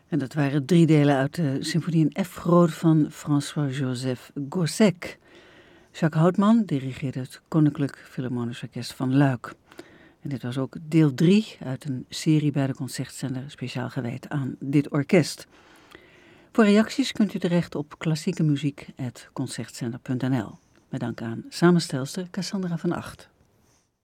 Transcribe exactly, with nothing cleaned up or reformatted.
En dat waren drie delen uit de symfonie in F groot van François-Joseph Gossec. Jacques Houtman dirigeerde het Koninklijk Philharmonisch Orkest van Luik. En dit was ook deel drie uit een serie bij de Concertzender speciaal gewijd aan dit orkest. Voor reacties kunt u terecht op klassiekemuziek apenstaartje concertzender punt n l. Met dank aan samenstelster Cassandra van Acht.